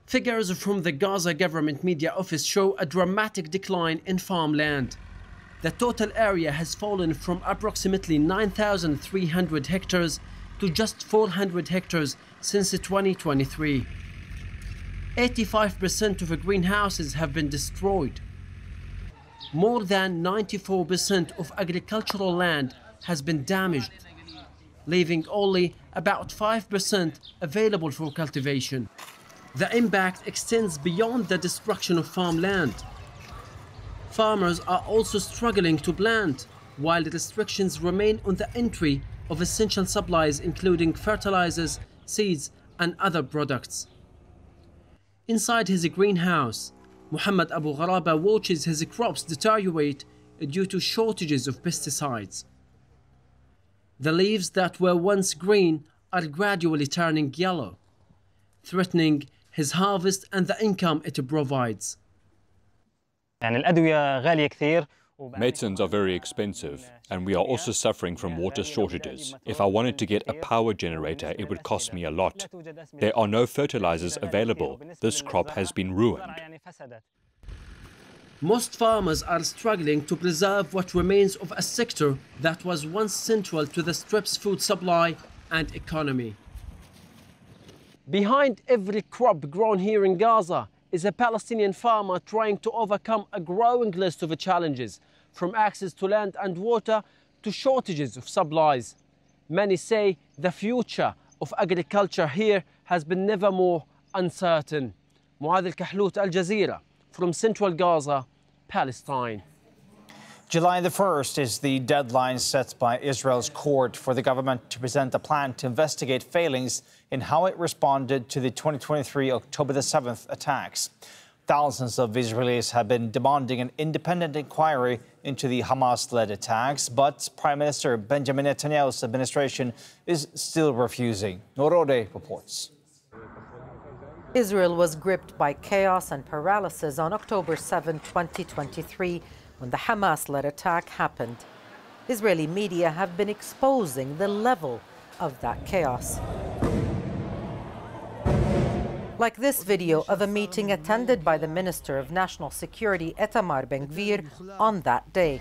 Figures from the Gaza Government Media Office show a dramatic decline in farmland. The total area has fallen from approximately 9,300 hectares to just 400 hectares since 2023. 85% of the greenhouses have been destroyed. More than 94% of agricultural land has been damaged, leaving only about 5% available for cultivation. The impact extends beyond the destruction of farmland. Farmers are also struggling to plant, while the restrictions remain on the entry of essential supplies including fertilizers, seeds and other products. Inside his greenhouse, Muhammad Abu Gharaba watches his crops deteriorate due to shortages of pesticides. The leaves that were once green are gradually turning yellow, threatening his harvest and the income it provides. Medicines are very expensive, and we are also suffering from water shortages. If I wanted to get a power generator, it would cost me a lot. There are no fertilizers available. This crop has been ruined. Most farmers are struggling to preserve what remains of a sector that was once central to the Strip's food supply and economy. Behind every crop grown here in Gaza is a Palestinian farmer trying to overcome a growing list of challenges, from access to land and water to shortages of supplies. Many say the future of agriculture here has been never more uncertain. Muad Al-Kahlout, Al Jazeera, from Central Gaza, Palestine. July the 1st is the deadline set by Israel's court for the government to present a plan to investigate failings in how it responded to the 2023 October the 7th attacks. Thousands of Israelis have been demanding an independent inquiry into the Hamas-led attacks, but Prime Minister Benjamin Netanyahu's administration is still refusing. Norode reports. Israel was gripped by chaos and paralysis on October 7, 2023, when the Hamas-led attack happened. Israeli media have been exposing the level of that chaos. Like this video of a meeting attended by the Minister of National Security, Itamar Ben-Gvir, on that day.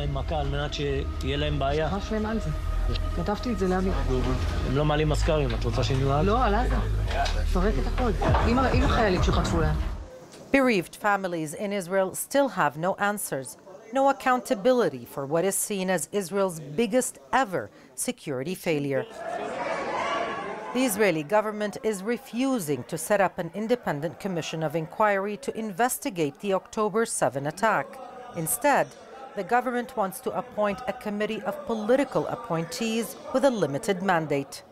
Bereaved families in Israel still have no answers, no accountability for what is seen as Israel's biggest ever security failure. The Israeli government is refusing to set up an independent commission of inquiry to investigate the October 7 attack. Instead, the government wants to appoint a committee of political appointees with a limited mandate.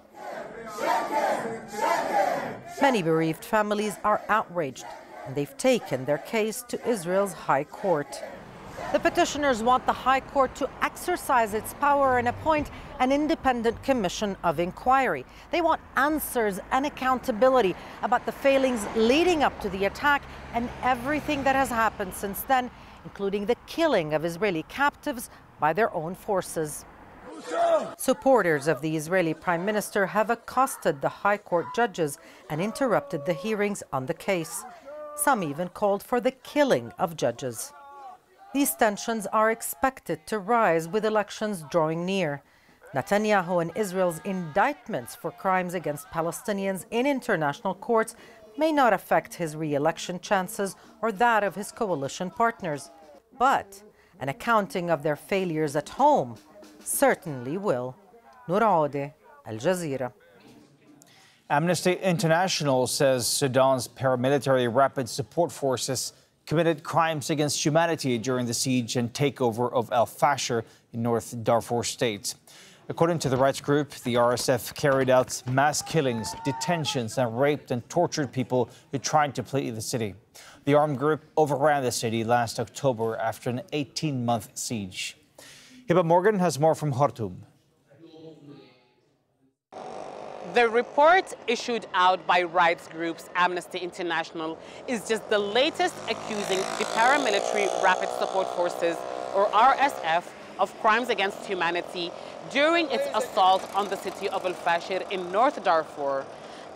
Many bereaved families are outraged, and they've taken their case to Israel's High Court. The petitioners want the High Court to exercise its power and appoint an independent commission of inquiry. They want answers and accountability about the failings leading up to the attack and everything that has happened since then, including the killing of Israeli captives by their own forces. Supporters of the Israeli Prime Minister have accosted the High Court judges and interrupted the hearings on the case. Some even called for the killing of judges. These tensions are expected to rise with elections drawing near. Netanyahu and Israel's indictments for crimes against Palestinians in international courts may not affect his re-election chances or that of his coalition partners. But an accounting of their failures at home certainly will. Norode, Al Jazeera. Amnesty International says Sudan's paramilitary rapid support forces committed crimes against humanity during the siege and takeover of Al Fasher in North Darfur State. According to the rights group, the RSF carried out mass killings, detentions, and raped and tortured people who tried to flee the city. The armed group overran the city last October after an 18-month siege. Hiba Morgan has more from Khartoum. The report issued out by rights groups Amnesty International is just the latest accusing the paramilitary Rapid Support Forces, or RSF, of crimes against humanity during its assault on the city of Al Fasher in North Darfur.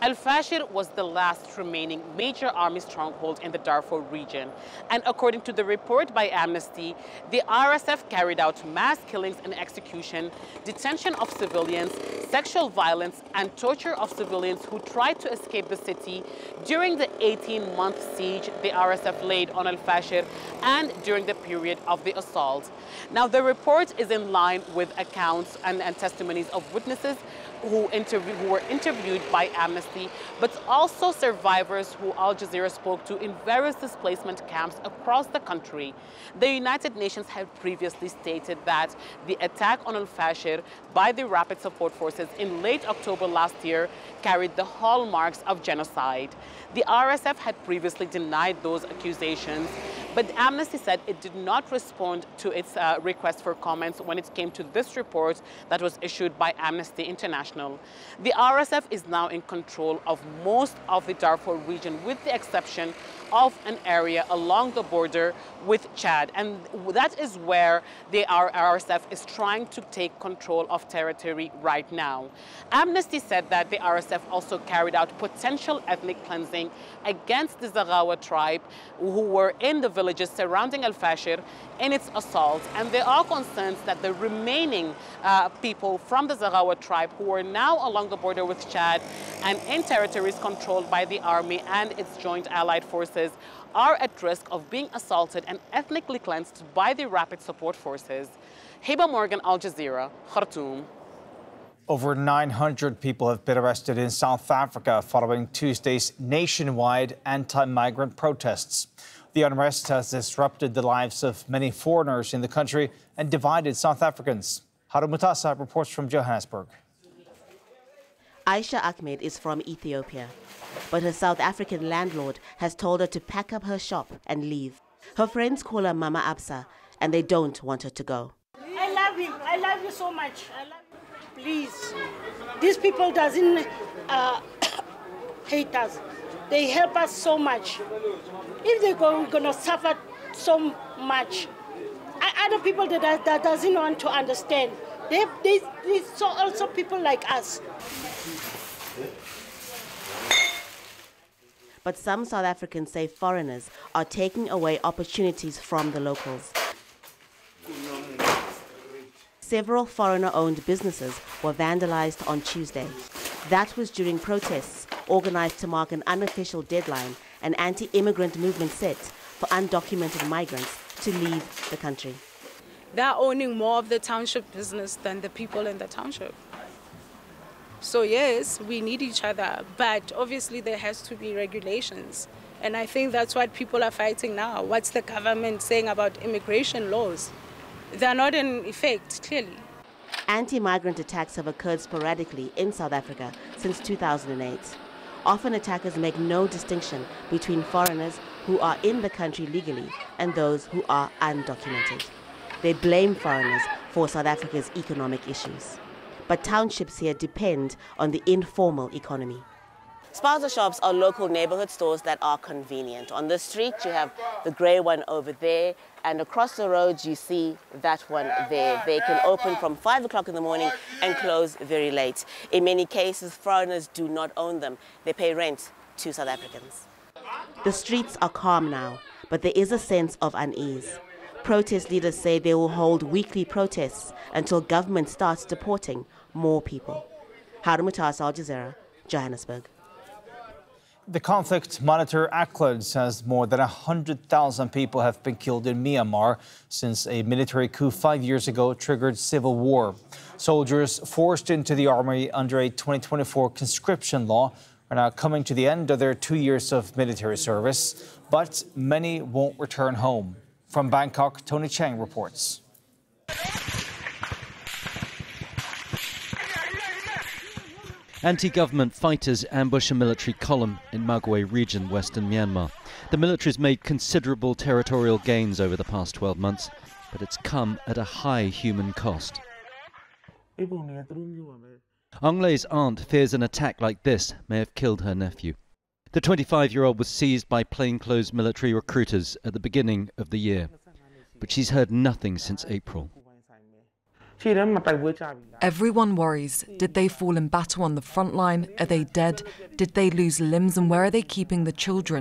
Al-Fashir was the last remaining major army stronghold in the Darfur region. And according to the report by Amnesty, the RSF carried out mass killings and execution, detention of civilians, sexual violence, and torture of civilians who tried to escape the city during the 18-month siege the RSF laid on Al-Fashir and during the period of the assault. Now, the report is in line with accounts and testimonies of witnesses who were interviewed by Amnesty, but also survivors who Al Jazeera spoke to in various displacement camps across the country. The United Nations had previously stated that the attack on Al-Fashir by the Rapid Support Forces in late October last year carried the hallmarks of genocide. The RSF had previously denied those accusations, but Amnesty said it did not respond to its request for comments when it came to this report that was issued by Amnesty International. The RSF is now in control of most of the Darfur region, with the exception of an area along the border with Chad. And that is where the RSF is trying to take control of territory right now. Amnesty said that the RSF also carried out potential ethnic cleansing against the Zaghawa tribe who were in the villages surrounding Al-Fashir in its assault. And there are concerns that the remaining people from the Zaghawa tribe who are now along the border with Chad and in territories controlled by the army and its joint allied forces are at risk of being assaulted and ethnically cleansed by the Rapid Support Forces. Heba Morgan, Al Jazeera, Khartoum. Over 900 people have been arrested in South Africa following Tuesday's nationwide anti-migrant protests. The unrest has disrupted the lives of many foreigners in the country and divided South Africans. Harun Mutasa reports from Johannesburg. Aisha Ahmed is from Ethiopia, but her South African landlord has told her to pack up her shop and leave. Her friends call her Mama Absa, and they don't want her to go. I love him. I love you so much. I love you. Please, these people doesn't hate us. They help us so much. If they go, we're gonna suffer so much. Other people that doesn't want to understand. They so also people like us. But some South Africans say foreigners are taking away opportunities from the locals. Several foreigner-owned businesses were vandalized on Tuesday. That was during protests organized to mark an unofficial deadline an anti-immigrant movement set for undocumented migrants to leave the country. They're owning more of the township business than the people in the township. So yes, we need each other, but obviously there has to be regulations. And I think that's what people are fighting now. What's the government saying about immigration laws? They're not in effect, clearly. Anti-migrant attacks have occurred sporadically in South Africa since 2008. Often attackers make no distinction between foreigners who are in the country legally and those who are undocumented. They blame foreigners for South Africa's economic issues. But townships here depend on the informal economy. Spaza shops are local neighborhood stores that are convenient. On the street, you have the grey one over there, and across the road, you see that one there. They can open from 5 o'clock in the morning and close very late. In many cases, foreigners do not own them. They pay rent to South Africans. The streets are calm now, but there is a sense of unease. Protest leaders say they will hold weekly protests until government starts deporting more people. Harun Mutasa, Al Jazeera, Johannesburg. The conflict monitor ACLED says more than 100,000 people have been killed in Myanmar since a military coup 5 years ago triggered civil war. Soldiers forced into the army under a 2024 conscription law are now coming to the end of their 2 years of military service, but many won't return home. From Bangkok, Tony Chang reports. Anti-government fighters ambush a military column in Magwe region, western Myanmar. The military's made considerable territorial gains over the past 12 months, but it's come at a high human cost. Aung Lei's aunt fears an attack like this may have killed her nephew. The 25-year-old was seized by plainclothes military recruiters at the beginning of the year, but she's heard nothing since April. Everyone worries. Did they fall in battle on the front line? Are they dead? Did they lose limbs? And where are they keeping the children?